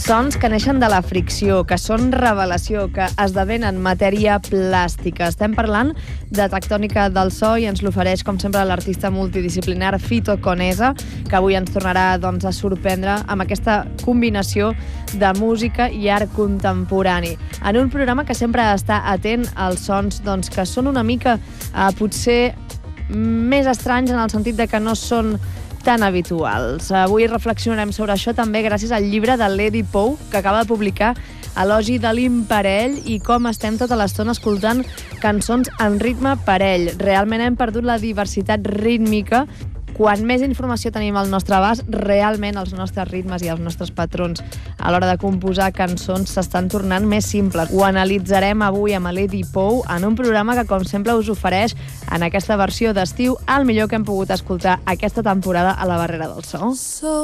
Sons que neixen de la fricció, que són revelació, que esdevenen matèria plàstica. Estem parlant de tectònica del so i ens l'ofereix, com sempre, l'artista multidisciplinar Fito Conesa, que avui ens tornarà a sorprendre amb aquesta combinació de música i art contemporani. En un programa que sempre està atent als sons que són una mica, potser, més estranys en el sentit de que no són tan habituals. Avui reflexionarem sobre això també gràcies al llibre de l'Eddie Pou, que acaba de publicar Elogi de l'imparell, i com estem tota l'estona escoltant cançons en ritme parell. Realment hem perdut la diversitat rítmica. Quan més informació tenim al nostre abast, realment els nostres ritmes i els nostres patrons a l'hora de composar cançons s'estan tornant més simples. Ho analitzarem avui amb l'Eddie Pou en un programa que, com sempre, us ofereix en aquesta versió d'estiu el millor que hem pogut escoltar aquesta temporada a la Barrera del So.